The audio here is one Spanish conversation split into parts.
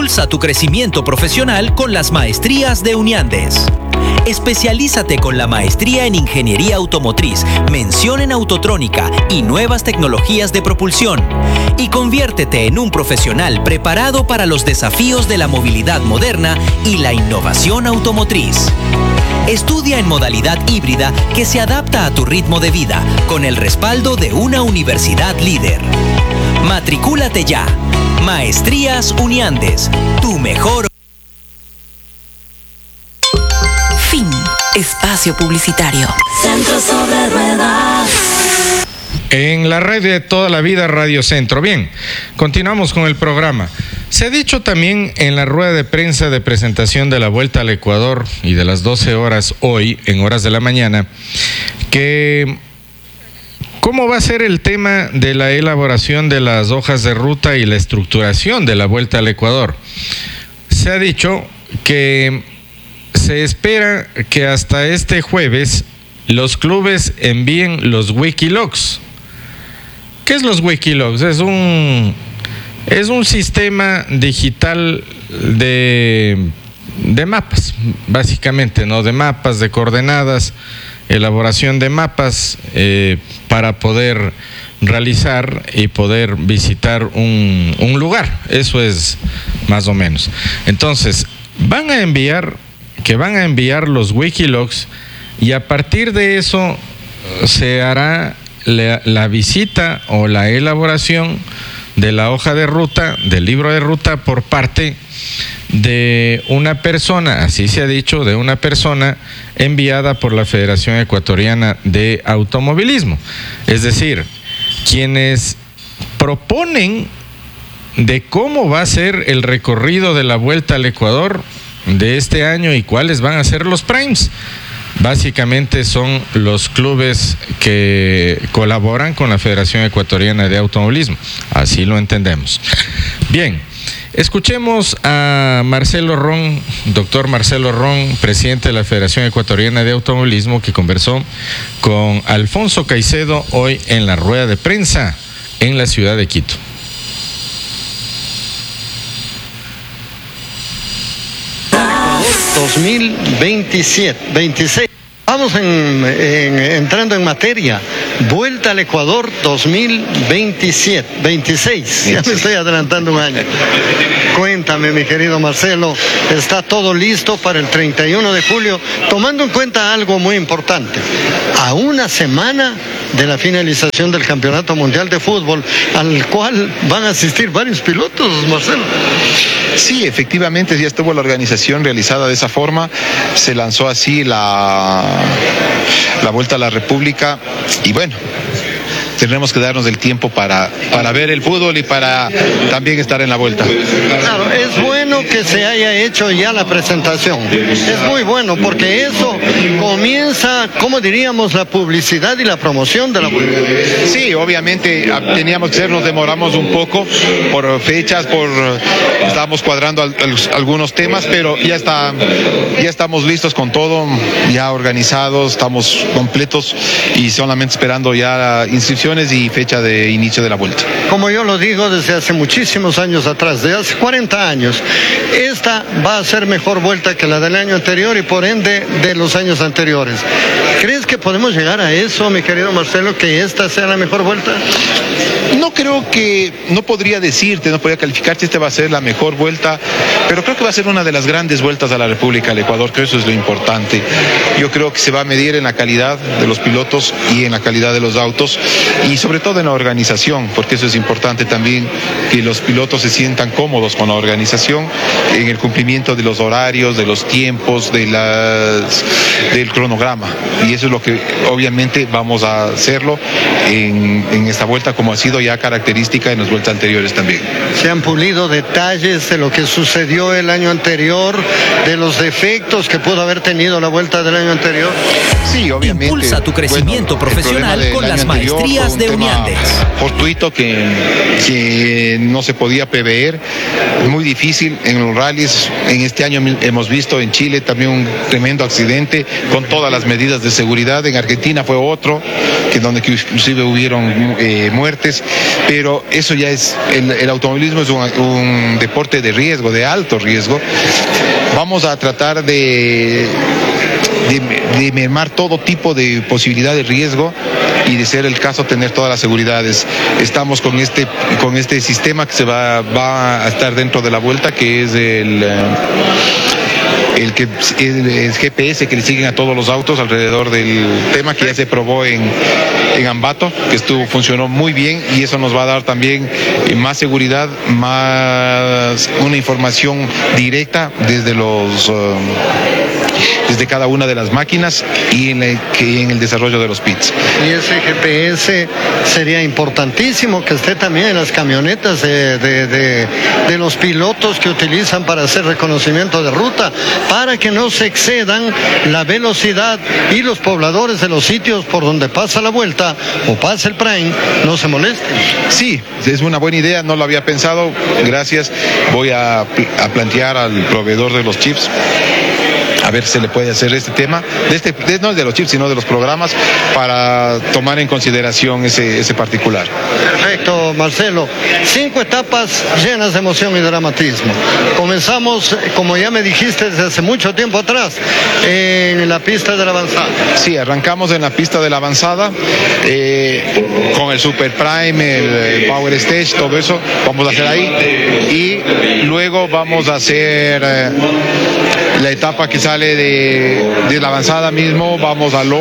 Impulsa tu crecimiento profesional con las maestrías de Uniandes. Especialízate con la maestría en Ingeniería Automotriz, mención en Autotrónica y nuevas tecnologías de propulsión. Y conviértete en un profesional preparado para los desafíos de la movilidad moderna y la innovación automotriz. Estudia en modalidad híbrida que se adapta a tu ritmo de vida, con el respaldo de una universidad líder. Matricúlate ya. Maestrías Uniandes, tu mejor. Fin. Espacio publicitario. Centro sobre ruedas. En la red de toda la vida, Radio Centro. Bien, continuamos con el programa. Se ha dicho también en la rueda de prensa de presentación de la Vuelta al Ecuador y de las 12 horas hoy, en horas de la mañana, que ¿cómo va a ser el tema de la elaboración de las hojas de ruta y la estructuración de la Vuelta al Ecuador? Se ha dicho que se espera que hasta este jueves los clubes envíen los Wikilogs. ¿Qué es los Wikilogs? Es un sistema digital de mapas, básicamente, ¿no? De mapas, de coordenadas, elaboración de mapas para poder realizar y poder visitar un lugar. Eso es más o menos. Entonces, van a enviar los Wikilogs y a partir de eso se hará la visita o la elaboración de la hoja de ruta, del libro de ruta por parte de una persona, así se ha dicho, de una persona enviada por la Federación Ecuatoriana de Automovilismo. Es decir, quienes proponen de cómo va a ser el recorrido de la Vuelta al Ecuador de este año y cuáles van a ser los primes. Básicamente son los clubes que colaboran con la Federación Ecuatoriana de Automovilismo. Así lo entendemos. Bien, escuchemos a Marcelo Ron, doctor Marcelo Ron, presidente de la Federación Ecuatoriana de Automovilismo, que conversó con Alfonso Caicedo hoy en la rueda de prensa en la ciudad de Quito. ...26. Vamos entrando en materia. Vuelta al Ecuador 26. Ya me estoy adelantando un año. Cuéntame, mi querido Marcelo, ¿está todo listo para el 31 de julio? Tomando en cuenta algo muy importante. A una semana de la finalización del Campeonato Mundial de Fútbol, al cual van a asistir varios pilotos, Marcelo. Sí, efectivamente ya estuvo la organización realizada de esa forma. Se lanzó así la Vuelta a la República y bueno, tendremos que darnos el tiempo para ver el fútbol y para también estar en la vuelta. Claro, es bueno que se haya hecho ya la presentación. Es muy bueno porque eso comienza, como diríamos, la publicidad y la promoción de la vuelta. Sí, obviamente teníamos que nos demoramos un poco por fechas, estábamos cuadrando algunos temas, pero ya estamos listos con todo, ya organizados, estamos completos y solamente esperando ya inscripciones y fecha de inicio de la vuelta. Como yo lo digo desde hace muchísimos años atrás, desde hace 40 años, esta va a ser mejor vuelta que la del año anterior y por ende de los años anteriores. ¿Crees que podemos llegar a eso, mi querido Marcelo, que esta sea la mejor vuelta? No creo que, no podría calificar si esta va a ser la mejor vuelta, pero creo que va a ser una de las grandes vueltas a la República del Ecuador, que eso es lo importante. Yo creo que se va a medir en la calidad de los pilotos y en la calidad de los autos y sobre todo en la organización, porque eso es importante también, que los pilotos se sientan cómodos con la organización, en el cumplimiento de los horarios, de los tiempos, del cronograma, y eso es lo que obviamente vamos a hacerlo en esta vuelta, como ha sido ya característica en las vueltas anteriores también. Se han pulido detalles de lo que sucedió el año anterior, de los defectos que pudo haber tenido la vuelta del año anterior. Sí, obviamente. Impulsa tu crecimiento profesional con las maestrías de Uniandes. Fortuito que no se podía prever, muy difícil en los rallies. En este año hemos visto en Chile también un tremendo accidente con todas las medidas de seguridad. En Argentina fue otro, donde inclusive hubieron muertes. pero eso ya es, el automovilismo es un deporte de riesgo, de alto riesgo. Vamos a tratar de mermar todo tipo de posibilidad de riesgo y, de ser el caso, tener todas las seguridades. Estamos con este sistema que va a estar dentro de la vuelta, que es el GPS que le siguen a todos los autos alrededor del tema, que ya se probó en Ambato, que funcionó muy bien, y eso nos va a dar también más seguridad, más una información directa desde cada una de las máquinas y en el desarrollo de los pits. Y ese GPS sería importantísimo que esté también en las camionetas de los pilotos que utilizan para hacer reconocimiento de ruta, para que no se excedan la velocidad y los pobladores de los sitios por donde pasa la vuelta o pasa el Prime no se molesten. Sí, es una buena idea, no lo había pensado, gracias. Voy a plantear al proveedor de los chips a ver si se le puede hacer este tema, no de los chips, sino de los programas, para tomar en consideración ese particular. Perfecto, Marcelo. 5 etapas llenas de emoción y dramatismo. Comenzamos, como ya me dijiste, desde hace mucho tiempo atrás, en la pista de la avanzada. Sí, arrancamos en la pista de la avanzada, con el Super Prime, el Power Stage, todo eso, vamos a hacer ahí. Y luego vamos a hacer la etapa que sale de la avanzada mismo, vamos a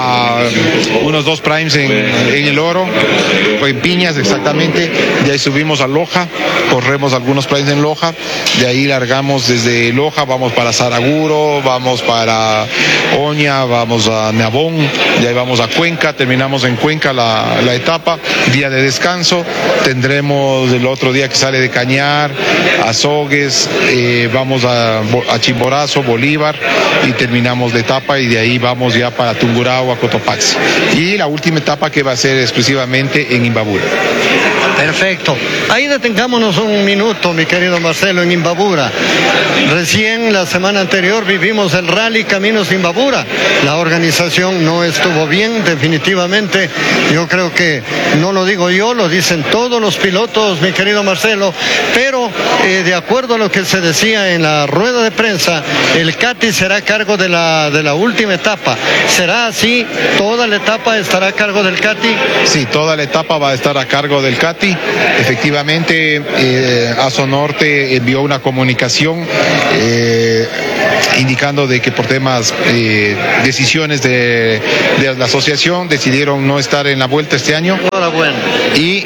unos 2 primes en el Oro, o en Piñas exactamente, de ahí subimos a Loja, corremos algunos primes en Loja, de ahí largamos desde Loja, vamos para Saraguro, vamos para Oña, vamos a Neabón, de ahí vamos a Cuenca, terminamos en Cuenca la etapa, día de descanso, tendremos el otro día que sale de Cañar, Azogues, vamos a Chimborazo, Bolívar, y terminamos la etapa, y de ahí vamos ya para Tungurahua, Cotopaxi, y la última etapa que va a ser exclusivamente en Imbabura. Perfecto. Ahí detengámonos un minuto, mi querido Marcelo, en Imbabura. Recién la semana anterior vivimos el Rally Caminos de Imbabura. La organización no estuvo bien, definitivamente. Yo creo que no lo digo yo, lo dicen todos los pilotos, mi querido Marcelo, pero de acuerdo a lo que se decía en la rueda de prensa, el CATI será a cargo de la última etapa. ¿Será así? ¿Toda la etapa estará a cargo del CATI? Sí, toda la etapa va a estar a cargo del CATI. Efectivamente, Asonorte envió una comunicación indicando de que por temas, decisiones de la asociación, decidieron no estar en la vuelta este año. Enhorabuena. Y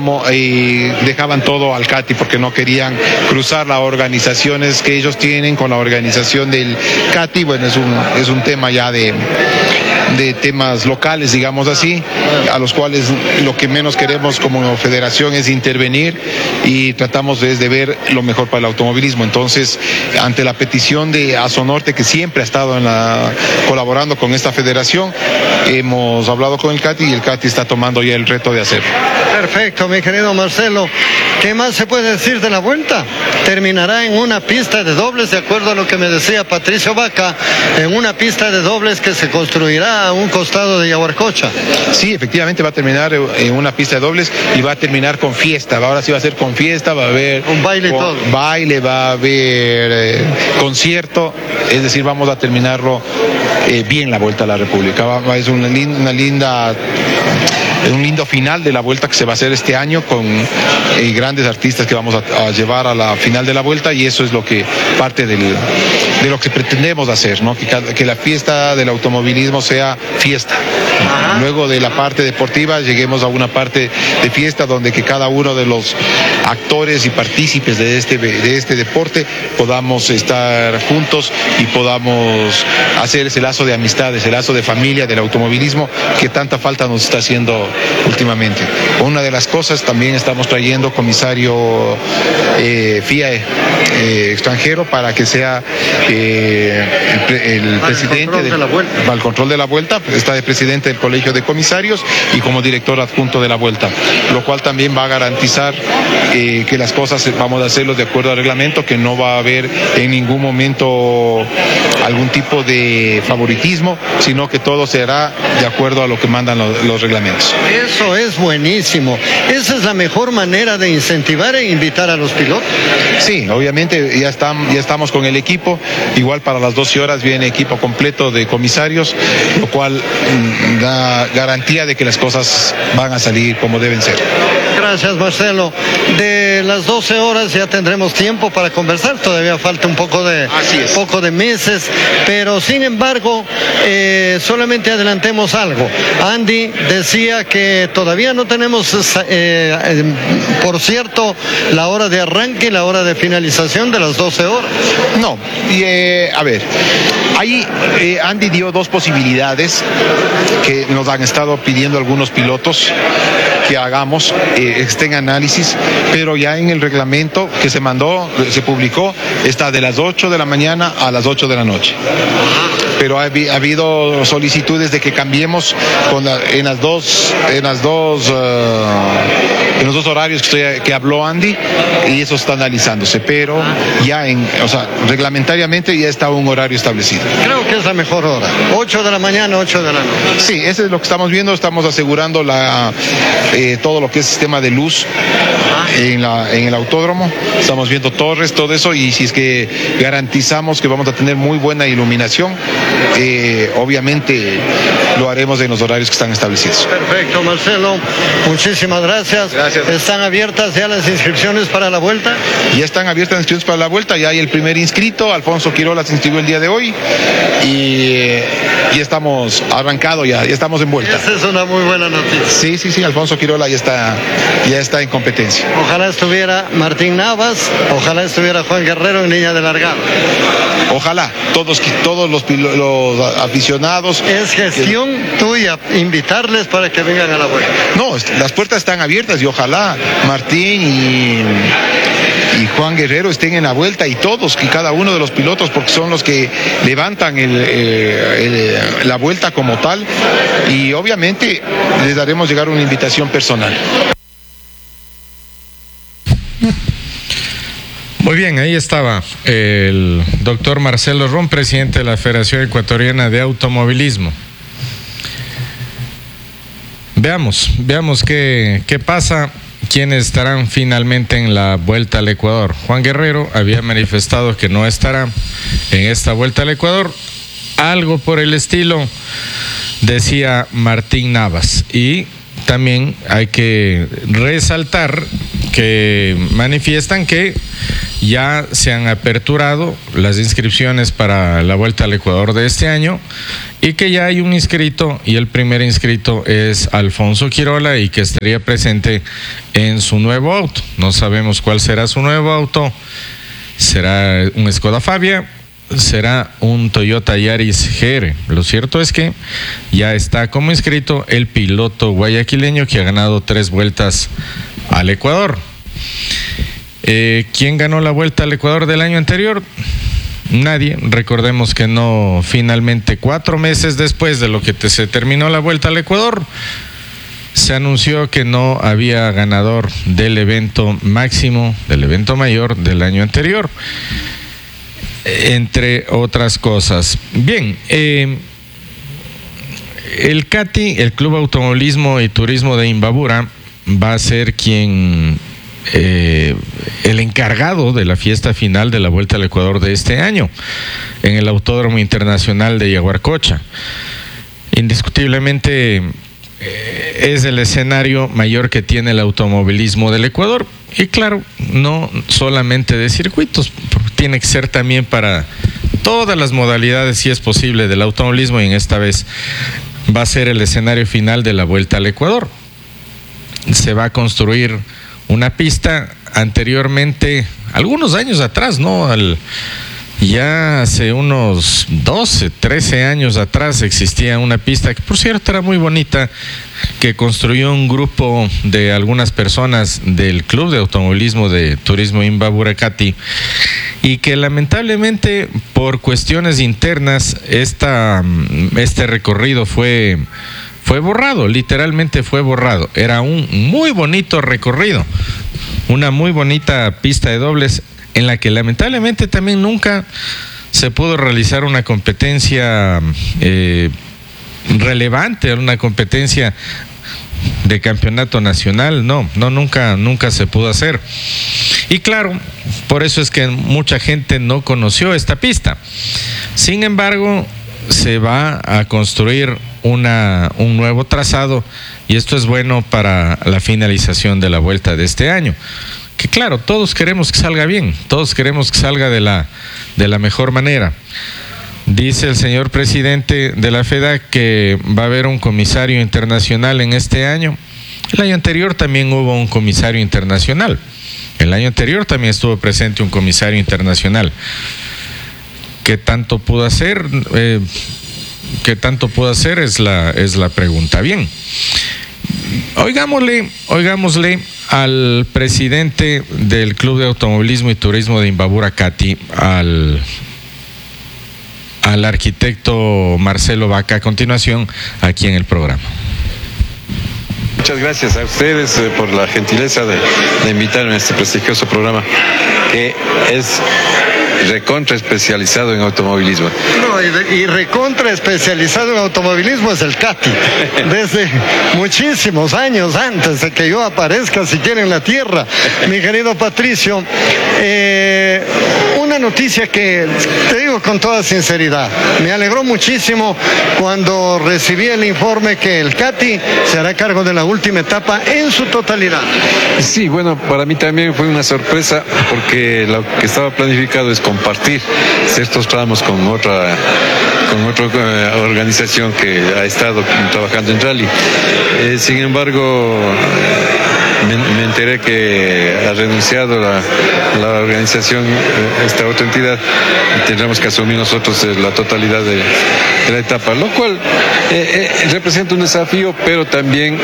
dejaban todo al CATI porque no querían cruzar las organizaciones que ellos tienen con la organización del CATI. Bueno, es un tema ya de temas locales, digamos así, a los cuales lo que menos queremos como federación es intervenir, y tratamos de ver lo mejor para el automovilismo. Entonces, ante la petición de Asonorte, que siempre ha estado colaborando con esta federación, hemos hablado con el CATI, y el CATI está tomando ya el reto de hacerlo. Perfecto, mi querido Marcelo. ¿Qué más se puede decir de la vuelta? Terminará en una pista de dobles, de acuerdo a lo que me decía Patricio Vaca, en una pista de dobles que se construirá a un costado de Yaguarcocha. Sí, efectivamente va a terminar en una pista de dobles, y va a terminar con fiesta. Ahora sí va a ser con fiesta, va a haber un baile y todo. Baile, va a haber concierto, es decir, vamos a terminarlo bien la Vuelta a la República. Es un lindo final de la vuelta que se va a hacer este año, con grandes artistas que vamos a llevar a la final de la vuelta, y eso es parte de lo que pretendemos hacer, ¿no? Que la fiesta del automovilismo sea fiesta. Ajá. Luego de la parte deportiva lleguemos a una parte de fiesta donde que cada uno de los actores y partícipes de este deporte podamos estar juntos y podamos hacer ese lazo de amistad, ese lazo de familia del automovilismo que tanta falta nos está haciendo últimamente. Una de las cosas, también estamos trayendo comisario FIA extranjero para que sea el presidente al control de la vuelta. Está de presidente del colegio de comisarios y como director adjunto de la vuelta, lo cual también va a garantizar que las cosas vamos a hacerlo de acuerdo al reglamento, que no va a haber en ningún momento algún tipo de favoritismo, sino que todo será de acuerdo a lo que mandan los reglamentos. Eso es buenísimo. Esa es la mejor manera de incentivar e invitar a los pilotos. Sí, obviamente ya estamos con el equipo. Igual para las 12 horas viene equipo completo de comisarios, lo cual da garantía de que las cosas van a salir como deben ser. Gracias, Marcelo. De las 12 horas ya tendremos tiempo para conversar. Todavía falta un poco de meses, pero sin embargo, solamente adelantemos algo. Andy decía que todavía no tenemos, por cierto, la hora de arranque y la hora de finalización de las 12 horas. No, a ver, ahí Andy dio dos posibilidades que nos han estado pidiendo algunos pilotos que hagamos, esté en análisis, pero ya en el reglamento que se mandó, se publicó, está de las 8 de la mañana a las 8 de la noche. Pero ha habido solicitudes de que cambiemos en los dos horarios que habló Andy, y eso está analizándose, pero ya reglamentariamente ya está un horario establecido. Creo que es la mejor hora, 8 de la mañana, 8 de la noche. Sí, eso es lo que estamos viendo, estamos asegurando todo lo que es sistema de luz en el autódromo, estamos viendo torres, todo eso, y si es que garantizamos que vamos a tener muy buena iluminación, obviamente lo haremos en los horarios que están establecidos. Perfecto, Marcelo, muchísimas gracias. Gracias. ¿Están abiertas ya las inscripciones para la vuelta? Ya están abiertas las inscripciones para la vuelta, ya hay el primer inscrito, Alfonso Quirola se inscribió el día de hoy, y estamos arrancado, ya estamos en vuelta. Esa es una muy buena noticia. Sí, Alfonso Quirola ya está en competencia. Ojalá estuviera Martín Navas, ojalá estuviera Juan Guerrero en línea de largada. Ojalá, todos los aficionados. Es gestión tuya invitarles para que vengan a la vuelta. No, las puertas están abiertas y ojalá Martín y Juan Guerrero estén en la vuelta, y todos, y cada uno de los pilotos, porque son los que levantan la vuelta como tal, y obviamente les daremos llegar una invitación personal. Muy bien, ahí estaba el doctor Marcelo Ron, presidente de la Federación Ecuatoriana de Automovilismo. Veamos qué pasa, quiénes estarán finalmente en la Vuelta al Ecuador. Juan Guerrero había manifestado que no estará en esta Vuelta al Ecuador, algo por el estilo decía Martín Navas. Y también hay que resaltar que manifiestan que ya se han aperturado las inscripciones para la Vuelta al Ecuador de este año, y que ya hay un inscrito, y el primer inscrito es Alfonso Quirola, y que estaría presente en su nuevo auto. No sabemos cuál será su nuevo auto, será un Skoda Fabia, será un Toyota Yaris GR. Lo cierto es que ya está como inscrito el piloto guayaquileño que ha ganado 3 vueltas al Ecuador. ¿Quién ganó la Vuelta al Ecuador del año anterior? Nadie. Recordemos que no, finalmente 4 meses después de lo que se terminó la Vuelta al Ecuador, se anunció que no había ganador del evento máximo, del evento mayor del año anterior, entre otras cosas. Bien, el CATI, el Club Automovilismo y Turismo de Imbabura, va a ser el encargado de la fiesta final de la Vuelta al Ecuador de este año en el Autódromo Internacional de Yaguarcocha. Indiscutiblemente es el escenario mayor que tiene el automovilismo del Ecuador, y claro, no solamente de circuitos, tiene que ser también para todas las modalidades, si es posible, del automovilismo, y en esta vez va a ser el escenario final de la Vuelta al Ecuador. Se va a construir una pista. Anteriormente, algunos años atrás, ya hace unos 12, 13 años atrás, existía una pista que, por cierto, era muy bonita, que construyó un grupo de algunas personas del Club de Automovilismo de Turismo Imbabura CATI, y que lamentablemente por cuestiones internas este recorrido fue borrado, literalmente fue borrado. Era un muy bonito recorrido, una muy bonita pista de dobles, en la que lamentablemente también nunca se pudo realizar una competencia relevante, una competencia de campeonato nacional, nunca se pudo hacer. Y claro, por eso es que mucha gente no conoció esta pista. Sin embargo, se va a construir un nuevo trazado, y esto es bueno para la finalización de la vuelta de este año. Que claro, todos queremos que salga bien, todos queremos que salga de la mejor manera. Dice el señor presidente de la FEDA que va a haber un comisario internacional en este año. El año anterior también hubo un comisario internacional. El año anterior también estuvo presente un comisario internacional. ¿Qué tanto pudo hacer? Es la pregunta. Bien, oigámosle al presidente del Club de Automovilismo y Turismo de Imbabura, Cati, al arquitecto Marcelo Vaca, a continuación aquí en el programa. Muchas gracias a ustedes por la gentileza de invitarme a este prestigioso programa, que es recontra especializado en automovilismo. No, y recontra especializado en automovilismo es el Cati. Desde muchísimos años antes de que yo aparezca siquiera en la tierra. Mi querido Patricio, una noticia que te digo con toda sinceridad, me alegró muchísimo cuando recibí el informe que el Cati se hará cargo de la última etapa en su totalidad. Sí, bueno, para mí también fue una sorpresa, porque lo que estaba planificado es compartir ciertos tramos con otra organización que ha estado trabajando en rally. Sin embargo, me enteré que ha renunciado la organización, esta otra entidad, y tendremos que asumir nosotros la totalidad de la etapa, lo cual representa un desafío, pero también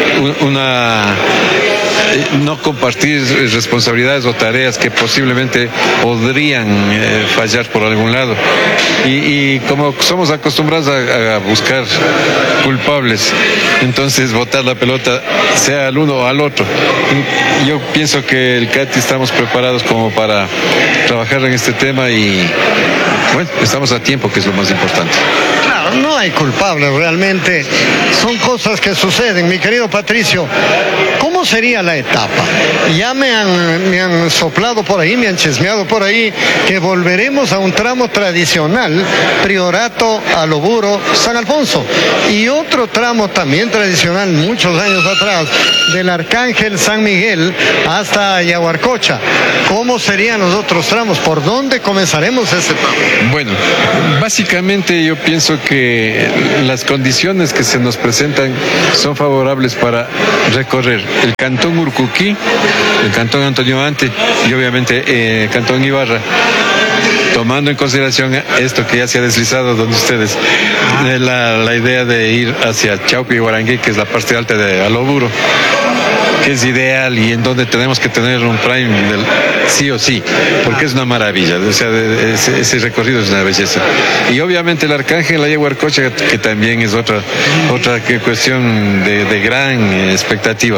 no compartir responsabilidades o tareas que posiblemente podrían fallar por algún lado. Y como somos acostumbrados a buscar culpables, entonces botar la pelota sea al uno o al otro. Yo pienso que el CATI estamos preparados como para trabajar en este tema, y bueno, estamos a tiempo, que es lo más importante. Claro, no hay culpables realmente, son cosas que suceden. Mi querido Patricio, ¿cómo sería la etapa? Ya me han soplado por ahí, me han chismeado por ahí que volveremos a un tramo tradicional, Priorato a Loburo, San Alfonso, y otro tramo también tradicional muchos años atrás, del Arcángel San Miguel hasta Yaguarcocha. ¿Cómo serían los otros tramos? ¿Por dónde comenzaremos ese tramo? Bueno, básicamente yo pienso que las condiciones que se nos presentan son favorables para recorrer el Cantón Urcuquí, el Cantón Antonio Ante y obviamente el Cantón Ibarra, tomando en consideración esto que ya se ha deslizado donde ustedes, la idea de ir hacia Chaupi y Guarangui, que es la parte alta de Aloburo, que es ideal y en donde tenemos que tener un prime sí o sí, porque es una maravilla, o sea, ese recorrido es una belleza. Y obviamente el Arcángel, la Yaguarcocha, que también es otra cuestión de gran expectativa.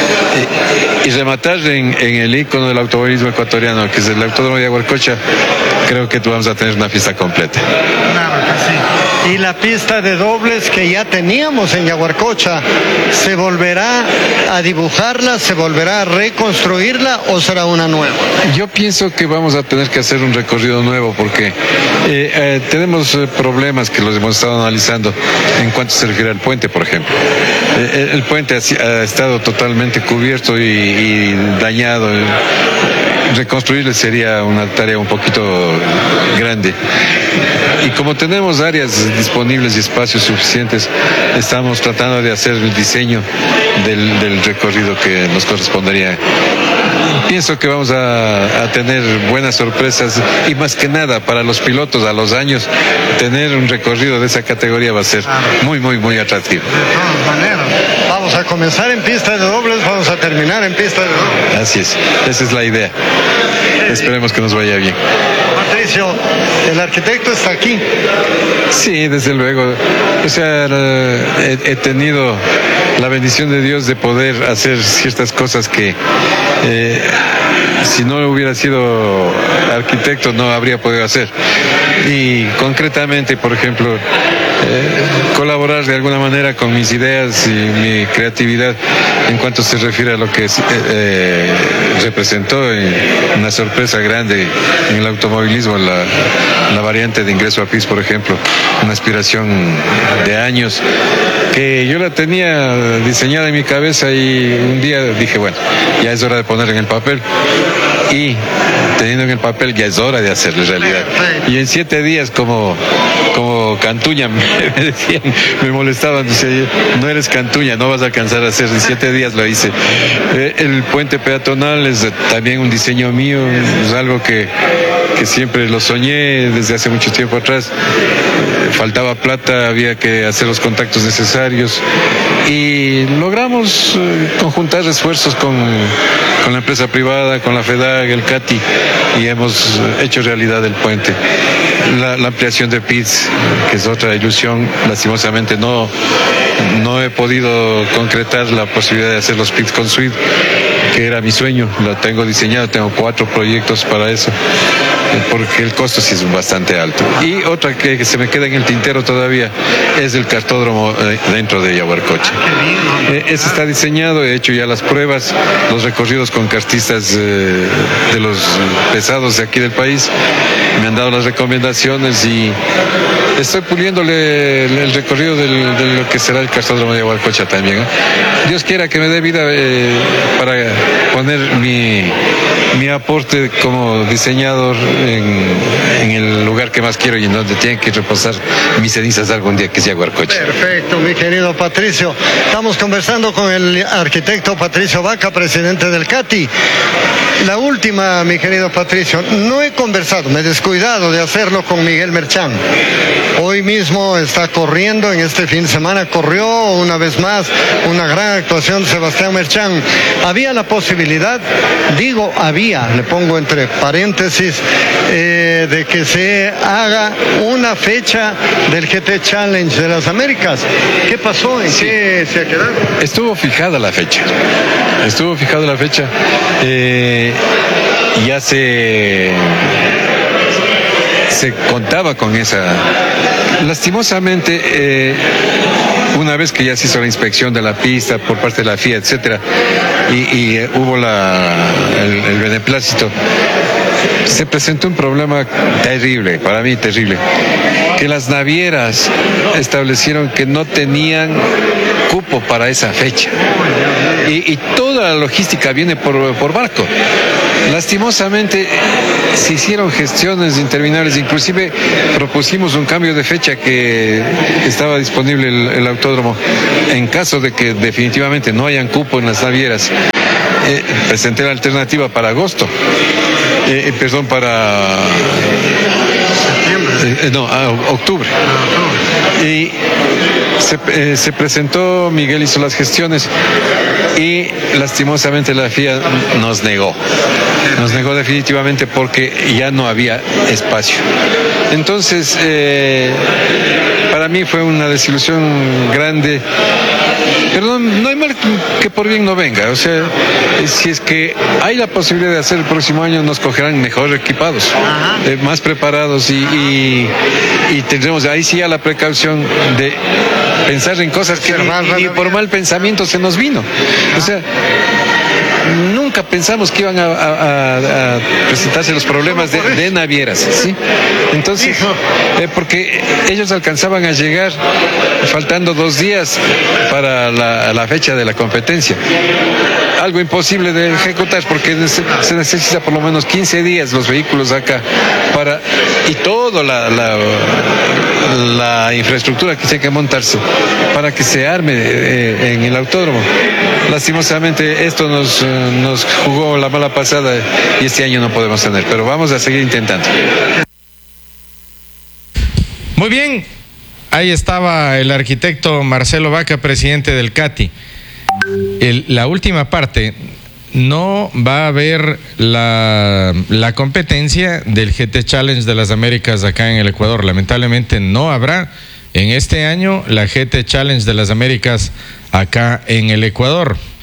Y rematar en el ícono del automovilismo ecuatoriano, que es el Autódromo de Yaguarcocha, creo que vamos a tener una fiesta completa. Claro que sí. Y la pista de dobles que ya teníamos en Yaguarcocha, ¿se volverá a dibujarla, se volverá a reconstruirla o será una nueva? Yo pienso que vamos a tener que hacer un recorrido nuevo, porque tenemos problemas que los hemos estado analizando en cuanto se refiere al puente, por ejemplo. El puente ha estado totalmente cubierto y dañado. Reconstruirle sería una tarea un poquito grande. Y como tenemos áreas disponibles y espacios suficientes, estamos tratando de hacer el diseño del recorrido que nos correspondería. Pienso que vamos a tener buenas sorpresas, y más que nada para los pilotos a los años, tener un recorrido de esa categoría va a ser muy, muy, muy atractivo. De todas maneras, vamos a comenzar en pista de dobles, vamos a terminar en pista de dobles. Así es, esa es la idea. Esperemos que nos vaya bien. Patricio, el arquitecto está aquí. Sí, desde luego. O sea, he tenido la bendición de Dios de poder hacer ciertas cosas que si no hubiera sido arquitecto no habría podido hacer. Y concretamente, por ejemplo, colaborar de alguna manera con mis ideas y mi creatividad en cuanto se refiere a lo que representó una sorpresa grande en el automovilismo, la variante de ingreso a pits, por ejemplo, una aspiración de años que yo la tenía diseñada en mi cabeza y un día dije, bueno, ya es hora de ponerla en el papel, y teniendo en el papel ya es hora de hacerlo realidad. Y en 7 días, como Cantuña me decían, me molestaban, decía, no eres Cantuña, no vas a alcanzar a hacer. En 7 días lo hice. El puente peatonal es también un diseño mío, es algo que siempre lo soñé desde hace mucho tiempo atrás. Faltaba plata, había que hacer los contactos necesarios y logramos conjuntar esfuerzos con la empresa privada, con la FEDAG, el CATI, y hemos hecho realidad el puente. La ampliación de pits, que es otra ilusión, lastimosamente no he podido concretar la posibilidad de hacer los pits con suite, que era mi sueño. Lo tengo diseñado, tengo 4 proyectos para eso, porque el costo sí es bastante alto. Y otra que se me queda en el tintero todavía es el cartódromo dentro de Yaguarcocha. Ese está diseñado, he hecho ya las pruebas, los recorridos con kartistas de los pesados de aquí del país, me han dado las recomendaciones y estoy puliéndole el recorrido de lo que será el cartódromo de Yaguarcocha también. Dios quiera que me dé vida para poner mi aporte como diseñador en el lugar que más quiero y en donde tienen que reposar mis cenizas algún día, que es Yaguarcocha. Perfecto, mi querido Patricio. Estamos conversando con el arquitecto Patricio Vaca, presidente del CATI. La última, mi querido Patricio, no he conversado, me he descuidado de hacerlo con Miguel Merchán. Hoy mismo está corriendo, en este fin de semana corrió una vez más una gran actuación de Sebastián Merchán. Había la posibilidad, digo había, le pongo entre paréntesis, de que se haga una fecha del GT Challenge de las Américas. ¿Qué pasó? ¿En qué se ha quedado? Estuvo fijada la fecha. Ya se contaba con esa. Lastimosamente, una vez que ya se hizo la inspección de la pista por parte de la FIA, etcétera, y hubo el beneplácito, se presentó un problema terrible, para mí terrible, que las navieras establecieron que no tenían cupo para esa fecha y toda la logística viene por barco. Lastimosamente se hicieron gestiones interminables, inclusive propusimos un cambio de fecha que estaba disponible el autódromo en caso de que definitivamente no hayan cupo en las navieras. Presenté la alternativa para agosto, para octubre. Y se presentó, Miguel hizo las gestiones y lastimosamente la FIA nos negó definitivamente porque ya no había espacio. Entonces, para mí fue una desilusión grande, pero no hay mal que por bien no venga. O sea, si es que hay la posibilidad de hacer el próximo año, nos cogerán mejor equipados, más preparados y tendremos ahí sí ya la precaución de pensar en cosas que ni por mal pensamiento se nos vino. O sea, nunca pensamos que iban a presentarse los problemas de navieras, ¿sí? Entonces, porque ellos alcanzaban a llegar faltando 2 días para la fecha de la competencia. Algo imposible de ejecutar porque se necesita por lo menos 15 días los vehículos acá y toda la infraestructura que tiene que montarse para que se arme en el autódromo. Lastimosamente esto nos jugó la mala pasada y este año no podemos tener, pero vamos a seguir intentando. Muy bien, ahí estaba el arquitecto Marcelo Vaca, presidente del CATI. La última parte, no va a haber la competencia del GT Challenge de las Américas acá en el Ecuador. Lamentablemente no habrá en este año la GT Challenge de las Américas acá en el Ecuador.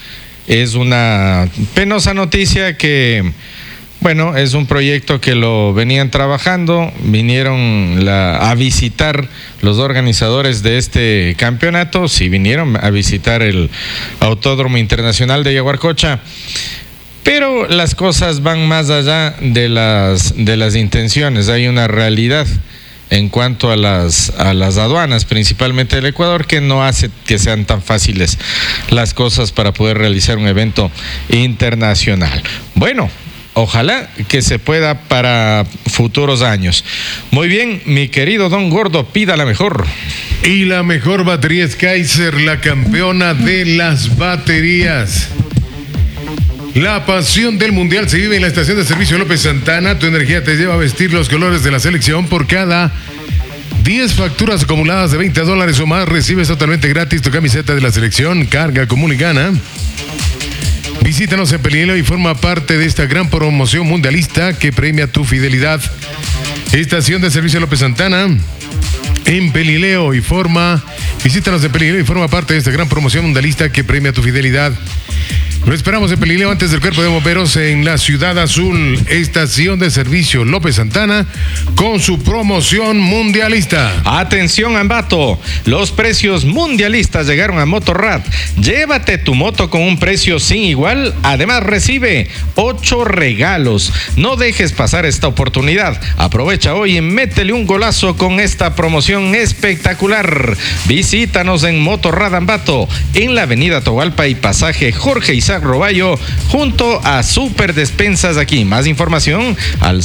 Es una penosa noticia que, bueno, es un proyecto que lo venían trabajando, vinieron a visitar los organizadores de este campeonato, sí vinieron a visitar el Autódromo Internacional de Yaguarcocha. Pero las cosas van más allá de las intenciones. Hay una realidad en cuanto a las aduanas, principalmente del Ecuador, que no hace que sean tan fáciles las cosas para poder realizar un evento internacional. Bueno, ojalá que se pueda para futuros años. Muy bien, mi querido Don Gordo, pida la mejor. Y la mejor batería es Kaiser, la campeona de las baterías. La pasión del Mundial se vive en la estación de servicio López Santana. Tu energía te lleva a vestir los colores de la selección. Por cada 10 facturas acumuladas de $20 o más, recibes totalmente gratis tu camiseta de la selección. Carga, acumula y gana. Visítanos en Pelileo y forma parte de esta gran promoción mundialista que premia tu fidelidad. Estación de servicio López Santana en Pelileo visítanos en Pelileo y forma parte de esta gran promoción mundialista que premia tu fidelidad. Lo esperamos en Pelileo antes del Cuerpo de Bomberos en la Ciudad Azul. Estación de servicio López Santana con su promoción mundialista. Atención, Ambato, los precios mundialistas llegaron a Motorrad. Llévate tu moto con un precio sin igual. Además recibe 8 regalos. No dejes pasar esta oportunidad. Aprovecha hoy y métele un golazo con esta promoción espectacular. Visítanos en Motorrad Ambato, en la avenida Tohualpa y pasaje Jorge Isaac Roballo, junto a Super Despensas aquí. Más información al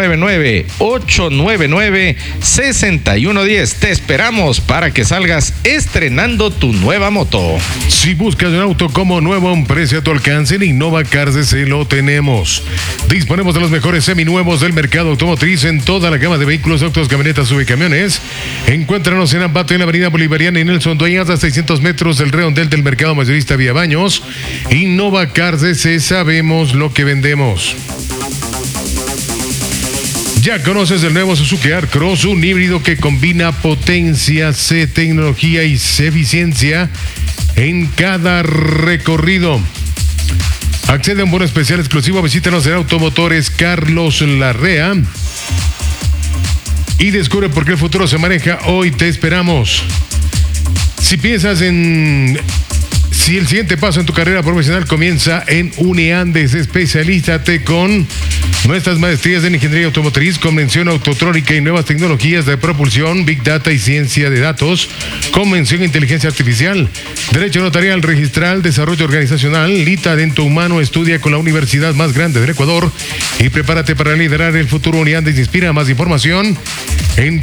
099-899-6110. Te esperamos para que salgas estrenando tu nueva moto. Si buscas un auto como nuevo a un precio a tu alcance, en Innova Cars DC lo tenemos. Disponemos de los mejores seminuevos del mercado automotriz en toda la gama de vehículos, autos, camionetas, subcamiones. Encuéntranos en Ambato, en la avenida Bolivariana y Nelson Dueñas, a 600 metros del redondel del mercado mayorista Vía Baños. Innova Cars DC, sabemos lo que vendemos. Ya conoces el nuevo Suzuki Aircross, un híbrido que combina potencia, tecnología y eficiencia en cada recorrido. Accede a un bono especial exclusivo. Visítanos en Automotores Carlos Larrea y descubre por qué el futuro se maneja hoy. Te esperamos. Si piensas si el siguiente paso en tu carrera profesional comienza en Uniandes, especialízate con nuestras maestrías en Ingeniería Automotriz, Convención Autotrónica y Nuevas Tecnologías de Propulsión, Big Data y Ciencia de Datos, Convención e Inteligencia Artificial, Derecho Notarial, Registral, Desarrollo Organizacional, Talento Humano. Estudia con la universidad más grande del Ecuador y prepárate para liderar el futuro. Uniandes inspira. Más información en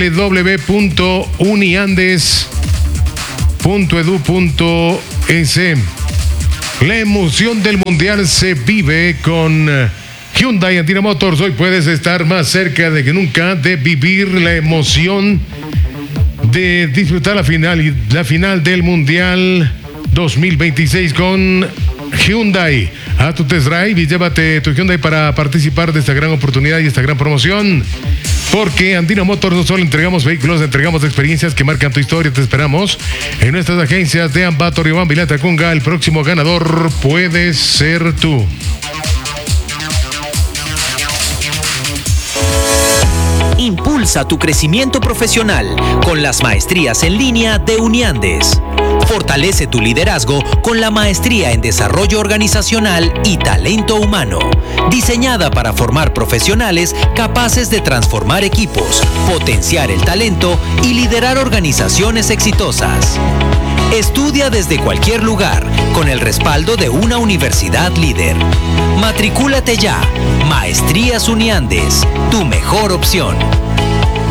www.uniandes.edu.es. La emoción del Mundial se vive con Hyundai Andina Motors. Hoy puedes estar más cerca de que nunca de vivir la emoción de disfrutar la final del Mundial 2026 con Hyundai. A tu test drive y llévate tu Hyundai para participar de esta gran oportunidad y esta gran promoción. Porque Andina Motors no solo entregamos vehículos, entregamos experiencias que marcan tu historia. Te esperamos en nuestras agencias de Ambato, Riobamba y Latacunga. El próximo ganador puede ser tú. Impulsa tu crecimiento profesional con las maestrías en línea de Uniandes. Fortalece tu liderazgo con la maestría en Desarrollo Organizacional y Talento Humano, diseñada para formar profesionales capaces de transformar equipos, potenciar el talento y liderar organizaciones exitosas. Estudia desde cualquier lugar con el respaldo de una universidad líder. Matricúlate ya. Maestrías Uniandes, tu mejor opción.